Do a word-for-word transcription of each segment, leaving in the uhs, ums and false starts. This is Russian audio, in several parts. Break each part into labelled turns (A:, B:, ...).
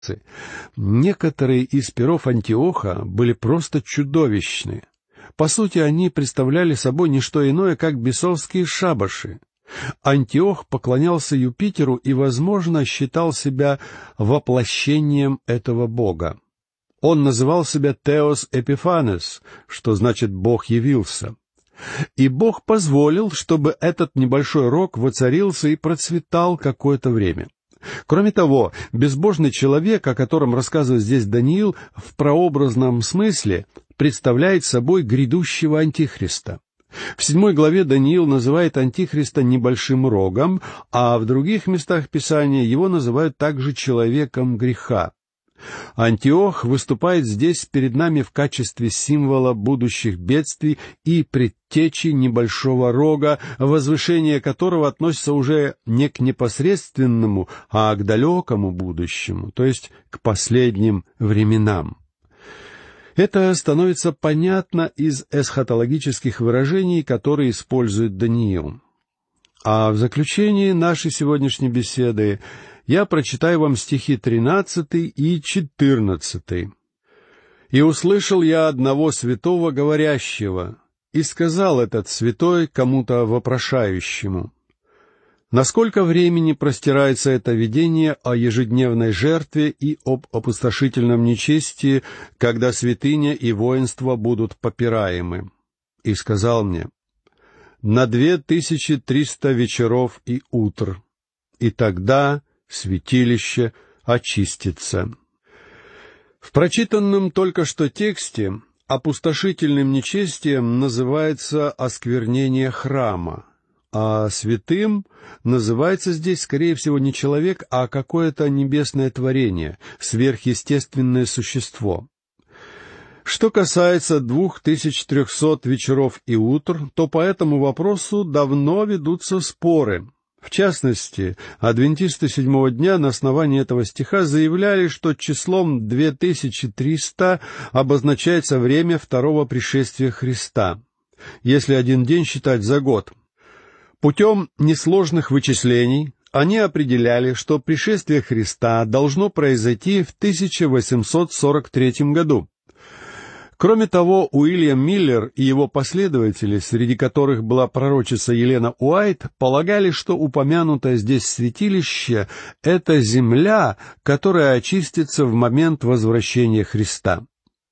A: Некоторые из перов Антиоха были просто чудовищны. По сути, они представляли собой не что иное, как бесовские шабаши. Антиох поклонялся Юпитеру и, возможно, считал себя воплощением этого бога. Он называл себя Теос Эпифанес, что значит «Бог явился». И Бог позволил, чтобы этот небольшой рог воцарился и процветал какое-то время. Кроме того, безбожный человек, о котором рассказывает здесь Даниил, в прообразном смысле представляет собой грядущего Антихриста. В седьмой главе Даниил называет Антихриста небольшим рогом, а в других местах Писания его называют также человеком греха. Антиох выступает здесь перед нами в качестве символа будущих бедствий и предтечи небольшого рога, возвышение которого относится уже не к непосредственному, а к далекому будущему, то есть к последним временам. Это становится понятно из эсхатологических выражений, которые использует Даниил. А в заключении нашей сегодняшней беседы я прочитаю вам стихи тринадцатый и четырнадцатый. «И услышал я одного святого говорящего, и сказал этот святой кому-то вопрошающему: насколько времени простирается это видение о ежедневной жертве и об опустошительном нечестии, когда святыня и воинство будут попираемы? И сказал мне: на две тысячи триста вечеров и утр, и тогда святилище очистится». В прочитанном только что тексте опустошительным нечестием называется осквернение храма, а святым называется здесь, скорее всего, не человек, а какое-то небесное творение, сверхъестественное существо. Что касается двух тысяч трехсот вечеров и утр, то по этому вопросу давно ведутся споры. В частности, адвентисты седьмого дня на основании этого стиха заявляли, что числом две тысячи триста обозначается время второго пришествия Христа, если один день считать за год. Путем несложных вычислений они определяли, что пришествие Христа должно произойти в тысяча восемьсот сорок третьем году. Кроме того, Уильям Миллер и его последователи, среди которых была пророчица Елена Уайт, полагали, что упомянутое здесь святилище — это земля, которая очистится в момент возвращения Христа.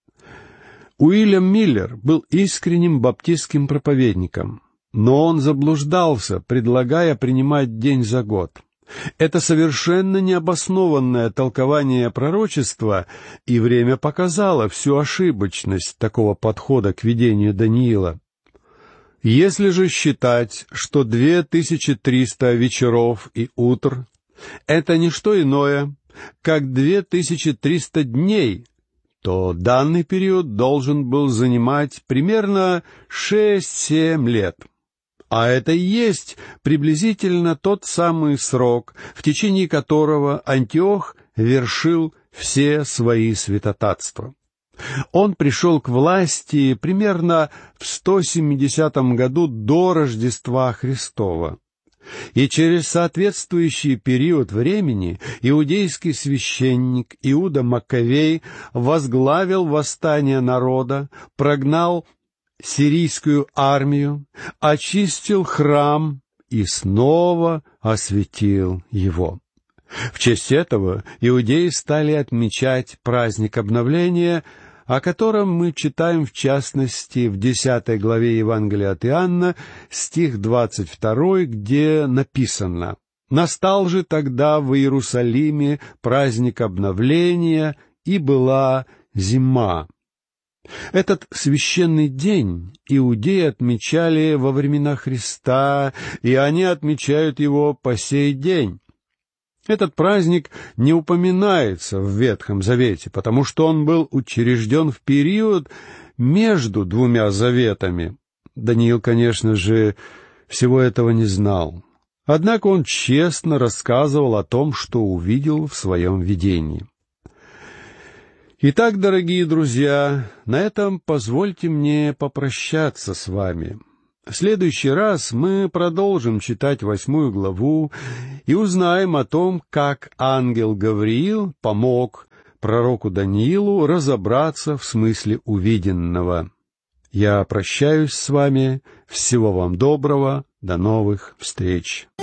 A: Уильям Миллер был искренним баптистским проповедником, но он заблуждался, предлагая принимать день за год. Это совершенно необоснованное толкование пророчества, и время показало всю ошибочность такого подхода к видению Даниила. Если же считать, что две тысячи триста вечеров и утр — это не что иное, как две тысячи триста дней, то данный период должен был занимать примерно шесть-семь лет. А это и есть приблизительно тот самый срок, в течение которого Антиох вершил все свои святотатства. Он пришел к власти примерно в сто семидесятом году до Рождества Христова. И через соответствующий период времени иудейский священник Иуда Маккавей возглавил восстание народа, прогнал сирийскую армию, очистил храм и снова осветил его. В честь этого иудеи стали отмечать праздник обновления, о котором мы читаем в частности в десятой главе Евангелия от Иоанна, стих двадцать второй, где написано: «Настал же тогда в Иерусалиме праздник обновления, и была зима». Этот священный день иудеи отмечали во времена Христа, и они отмечают его по сей день. Этот праздник не упоминается в Ветхом Завете, потому что он был учрежден в период между двумя заветами. Даниил, конечно же, всего этого не знал. Однако он честно рассказывал о том, что увидел в своем видении. Итак, дорогие друзья, на этом позвольте мне попрощаться с вами. В следующий раз мы продолжим читать восьмую главу и узнаем о том, как ангел Гавриил помог пророку Даниилу разобраться в смысле увиденного. Я прощаюсь с вами. Всего вам доброго. До новых встреч.